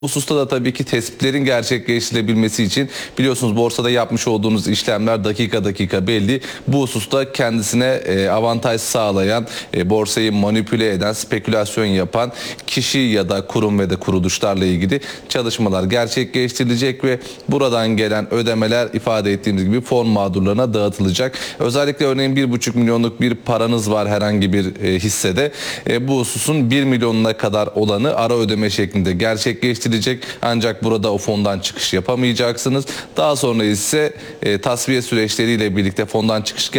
Hususta da tabii ki tespitlerin gerçekleştirilebilmesi için biliyorsunuz borsada yapmış olduğunuz işlemler dakika dakika belli. Bu hususta kendisine avantaj sağlayan, borsayı manipüle eden, spekülasyon yapan kişi ya da kurum ve de kuruluşlarla ilgili çalışmalar gerçekleştirilecek ve buradan gelen ödemeler ifade ettiğimiz gibi fon mağdurlarına dağıtılacak. Özellikle örneğin 1,5 milyonluk bir paranız var herhangi bir hissede. Bu hususun 1 milyonuna kadar olanı ara ödeme şeklinde gerçekleştirilecek. Ancak burada o fondan çıkış yapamayacaksınız. Daha sonra ise tasfiye süreçleriyle birlikte fondan çıkış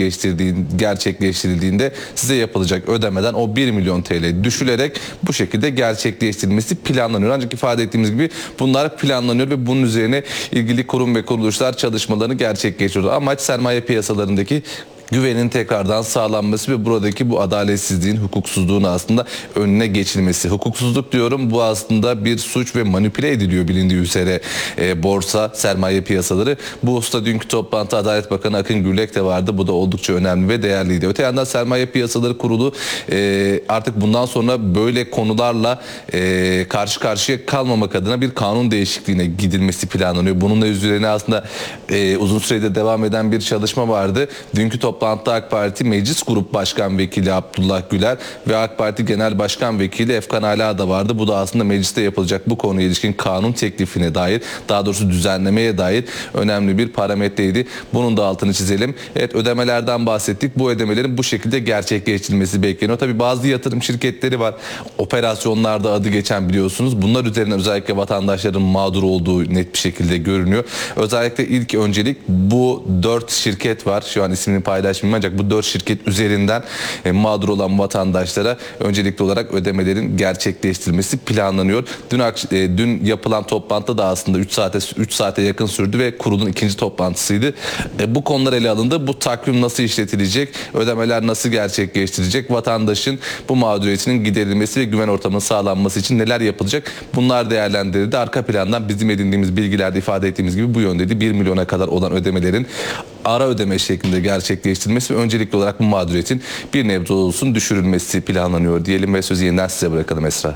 gerçekleştirildiğinde size yapılacak ödemeden o 1 milyon TL düşülerek bu şekilde gerçekleştirilmesi planlanıyor. Ancak ifade ettiğimiz gibi bunlar planlanıyor ve bunun üzerine ilgili kurum ve kuruluşlar çalışmalarını gerçekleştiriyor. Amaç sermaye piyasalarındaki güvenin tekrardan sağlanması ve buradaki bu adaletsizliğin, hukuksuzluğun aslında önüne geçilmesi. Hukuksuzluk diyorum, bu aslında bir suç ve manipüle ediliyor bilindiği üzere borsa, sermaye piyasaları. Bu hususta dünkü toplantıda Adalet Bakanı Akın Gürlek de vardı. Bu da oldukça önemli ve değerliydi. Öte yandan Sermaye Piyasaları Kurulu artık bundan sonra böyle konularla karşı karşıya kalmamak adına bir kanun değişikliğine gidilmesi planlanıyor. Bununla üzerine aslında uzun süredir devam eden bir çalışma vardı. Dünkü toplantıda AK Parti Meclis Grup Başkan Vekili Abdullah Güler ve AK Parti Genel Başkan Vekili Efkan Ala da vardı. Bu da aslında mecliste yapılacak bu konuya ilişkin kanun teklifine dair, daha doğrusu düzenlemeye dair önemli bir parametreydi. Bunun da altını çizelim. Evet, ödemelerden bahsettik. Bu ödemelerin bu şekilde gerçekleştirilmesi bekleniyor. Tabii bazı yatırım şirketleri var. Operasyonlarda adı geçen, biliyorsunuz. Bunlar üzerinden özellikle vatandaşların mağdur olduğu net bir şekilde görünüyor. Özellikle ilk öncelik bu 4 şirket var. Şu an ismini paylaşmayayım ancak bu 4 şirket üzerinden mağdur olan vatandaşlara öncelikli olarak ödemelerin gerçekleştirilmesi planlanıyor. Dün yapılan toplantıda da aslında 3 saate yakın sürdü ve kurulun ikinci toplantısıydı. Bu konular ele alındı. Bu takvim nasıl işletilecek? Ödemeler nasıl gerçekleştirecek? Vatandaşın bu mağduriyetinin giderilmesi ve güven ortamının sağlanması için neler yapılacak? Bunlar değerlendirildi. Arka plandan bizim edindiğimiz bilgilerde ifade ettiğimiz gibi bu yöndeydi. 1 milyona kadar olan ödemelerin ara ödeme şeklinde gerçekleştirilmesi ve öncelikli olarak bu mağduriyetin bir nebze olsun düşürülmesi planlanıyor diyelim ve sözü yeniden size bırakalım Esra.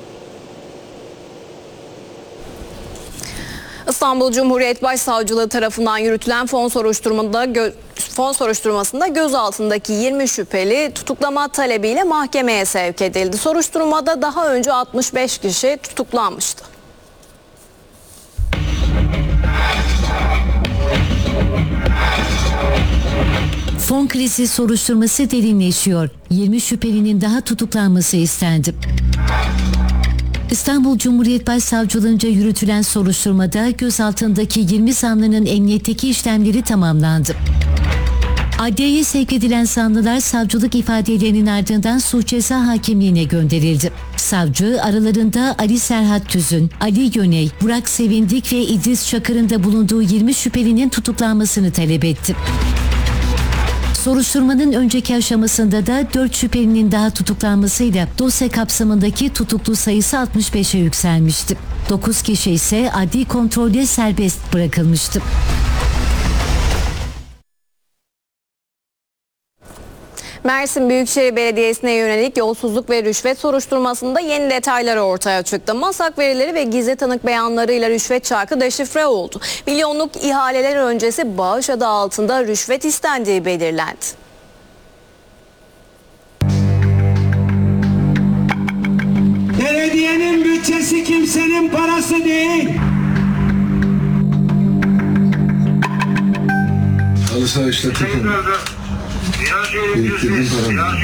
İstanbul Cumhuriyet Başsavcılığı tarafından yürütülen fon soruşturmasında gözaltındaki 20 şüpheli tutuklama talebiyle mahkemeye sevk edildi. Soruşturmada daha önce 65 kişi tutuklanmıştı. Fon krizi soruşturması derinleşiyor. 20 şüphelinin daha tutuklanması istendi. İstanbul Cumhuriyet Başsavcılığınca yürütülen soruşturmada gözaltındaki 20 zanlının emniyetteki işlemleri tamamlandı. Adliyeye sevk edilen zanlılar savcılık ifadelerinin ardından suç ceza hakimliğine gönderildi. Savcı aralarında Ali Serhat Tüzün, Ali Yöney, Burak Sevindik ve İdris Çakır'ın da bulunduğu 20 şüphelinin tutuklanmasını talep etti. Soruşturmanın önceki aşamasında da 4 şüphelinin daha tutuklanmasıyla dosya kapsamındaki tutuklu sayısı 65'e yükselmişti. 9 kişi ise adli kontrolle serbest bırakılmıştı. Mersin Büyükşehir Belediyesi'ne yönelik yolsuzluk ve rüşvet soruşturmasında yeni detaylar ortaya çıktı. Masak verileri ve gizli tanık beyanlarıyla rüşvet çarkı deşifre oldu. Milyonluk ihaleler öncesi bağış adı altında rüşvet istendiği belirlendi. Belediyenin bütçesi kimsenin parası değil. Alışa işletirken biriktirdiğim param.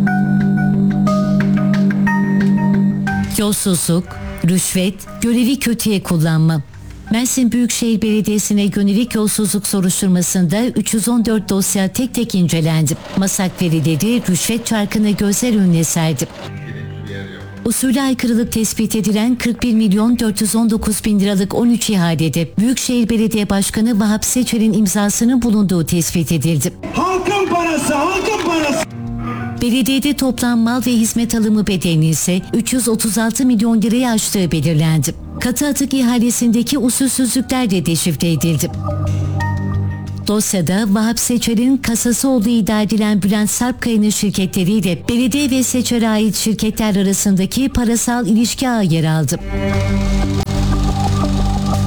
Yolsuzluk, rüşvet, görevi kötüye kullanma. Mersin Büyükşehir Belediyesi'ne yönelik yolsuzluk soruşturmasında 314 dosya tek tek incelendi. Masak verileri rüşvet çarkını gözler önüne serdi. Usule aykırılık tespit edilen 41 milyon 419 bin liralık 13 ihalede Büyükşehir Belediye Başkanı Vahap Seçer'in imzasının bulunduğu tespit edildi. Halkın parası, halkın parası. Belediyede toplam mal ve hizmet alımı bedelinin ise 336 milyon lirayı aştığı belirlendi. Katı atık ihalesindeki usulsüzlükler de deşifre edildi. Dosyada Vahap Seçer'in kasası olduğu iddia edilen Bülent Sarpkaya'nın şirketleriyle belediye ve Seçer'e ait şirketler arasındaki parasal ilişki ağı yer aldı.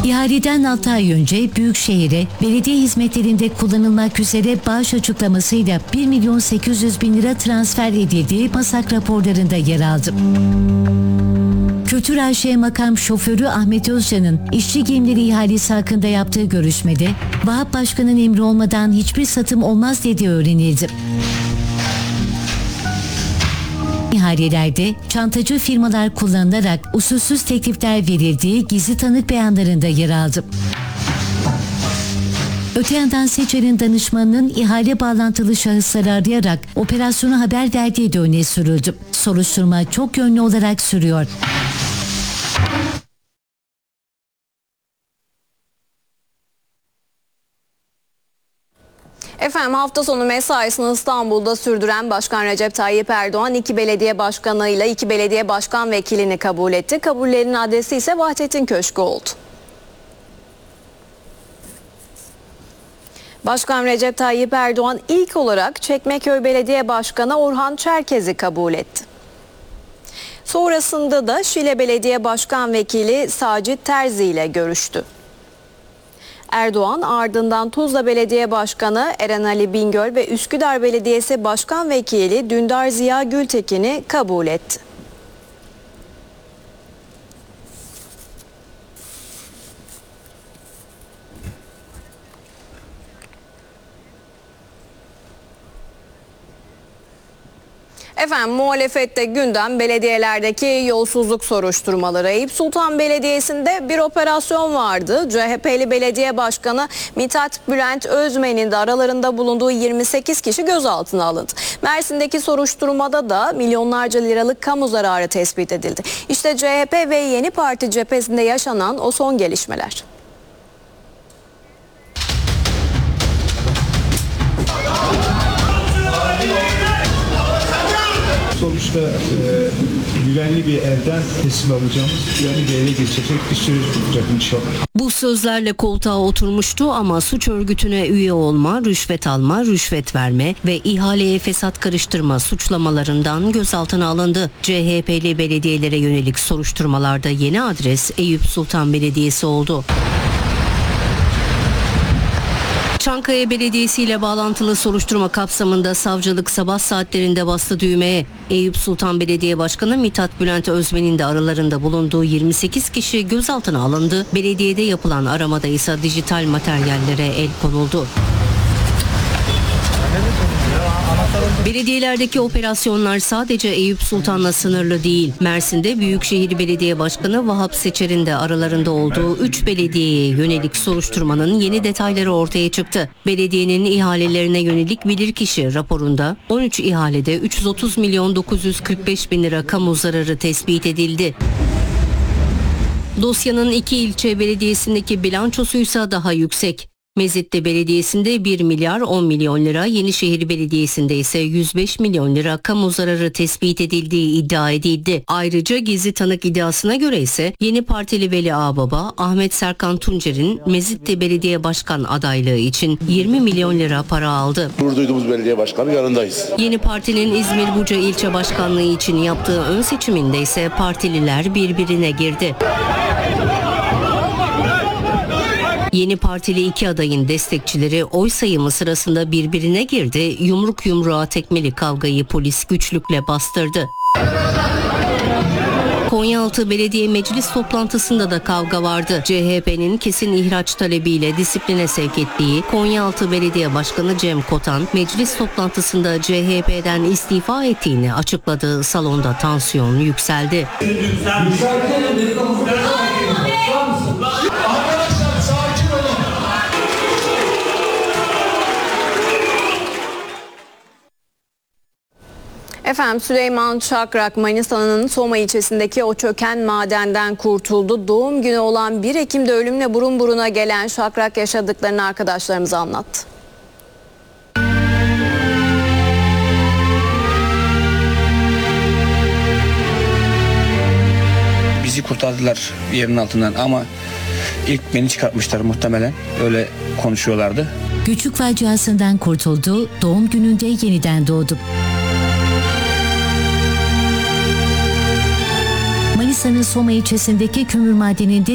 İhaleden 6 ay önce Büyükşehir'e belediye hizmetlerinde kullanılmak üzere bağış açıklamasıyla 1.800.000 lira transfer edildiği MASAK raporlarında yer aldı. Kültür AŞ makam şoförü Ahmet Özcan'ın işçi giyimleri ihalesi hakkında yaptığı görüşmede Vahap Başkan'ın emri olmadan hiçbir satım olmaz dediği öğrenildi. İhalelerde çantacı firmalar kullanılarak usulsüz teklifler verildiği gizli tanık beyanlarında yer aldı. Öte yandan Seçer'in danışmanının ihale bağlantılı şahısları arayarak operasyonu haber verdiği de öne sürüldü. Soruşturma çok yönlü olarak sürüyor. Efendim hafta sonu mesaisini İstanbul'da sürdüren Başkan Recep Tayyip Erdoğan 2 belediye başkanıyla 2 belediye başkan vekilini kabul etti. Kabullerinin adresi ise Vahdettin Köşkü oldu. Başkan Recep Tayyip Erdoğan ilk olarak Çekmeköy Belediye Başkanı Orhan Çerkez'i kabul etti. Sonrasında da Şile Belediye Başkan Vekili Sacit Terzi ile görüştü. Erdoğan ardından Tuzla Belediye Başkanı Eren Ali Bingöl ve Üsküdar Belediyesi Başkan Vekili Dündar Ziya Gültekin'i kabul etti. Efendim muhalefette gündem belediyelerdeki yolsuzluk soruşturmaları. Eyüp Sultan Belediyesi'nde bir operasyon vardı. CHP'li belediye başkanı Mithat Bülent Özmen'in de aralarında bulunduğu 28 kişi gözaltına alındı. Mersin'deki soruşturmada da milyonlarca liralık kamu zararı tespit edildi. İşte CHP ve Yeni Parti cephesinde yaşanan o son gelişmeler. Sonuçta güvenli bir evden teslim alacağımız, güvenli bir eve geçecek bir süreç olacak inşallah. Bu sözlerle koltuğa oturmuştu ama suç örgütüne üye olma, rüşvet alma, rüşvet verme ve ihaleye fesat karıştırma suçlamalarından gözaltına alındı. CHP'li belediyelere yönelik soruşturmalarda yeni adres Eyüp Sultan Belediyesi oldu. Çankaya Belediyesi ile bağlantılı soruşturma kapsamında savcılık sabah saatlerinde bastı düğmeye. Eyüp Sultan Belediye Başkanı Mithat Bülent Özmen'in de aralarında bulunduğu 28 kişi gözaltına alındı. Belediyede yapılan aramada ise dijital materyallere el konuldu. Belediyelerdeki operasyonlar sadece Eyüp Sultan'la sınırlı değil. Mersin'de Büyükşehir Belediye Başkanı Vahap Seçer'in de aralarında olduğu 3 belediyeye yönelik soruşturmanın yeni detayları ortaya çıktı. Belediyenin ihalelerine yönelik bilirkişi raporunda 13 ihalede 330 milyon 945 bin lira kamu zararı tespit edildi. Dosyanın 2 ilçe belediyesindeki bilançosuysa daha yüksek. Mezitli Belediyesi'nde 1 milyar 10 milyon lira, Yenişehir Belediyesi'nde ise 105 milyon lira kamu zararı tespit edildiği iddia edildi. Ayrıca gizli tanık iddiasına göre ise Yeni Partili Veli Ağbaba, Ahmet Serkan Tuncer'in Mezitli Belediye Başkan adaylığı için 20 milyon lira para aldı. Gurur duyduğumuz belediye başkanı yanındayız. Yeni Parti'nin İzmir Buca ilçe başkanlığı için yaptığı ön seçiminde ise partililer birbirine girdi. Yeni Partili 2 adayın destekçileri oy sayımı sırasında birbirine girdi, yumruk yumruğa tekmeli kavgayı polis güçlükle bastırdı. Konyaaltı Belediye Meclis toplantısında da kavga vardı. CHP'nin kesin ihraç talebiyle disipline sevk ettiği Konyaaltı Belediye Başkanı Cem Kotan, meclis toplantısında CHP'den istifa ettiğini açıkladığı salonda tansiyon yükseldi. Efendim Süleyman Çakrak Manisa'nın Soma ilçesindeki o çöken madenden kurtuldu. Doğum günü olan 1 Ekim'de ölümle burun buruna gelen Çakrak yaşadıklarını arkadaşlarımıza anlattı. Bizi kurtardılar yerin altından ama ilk beni çıkartmışlar muhtemelen, öyle konuşuyorlardı. Küçük faciasından kurtuldu, doğum gününde yeniden doğdu. Manisa'nın Soma ilçesindeki kömür madeninde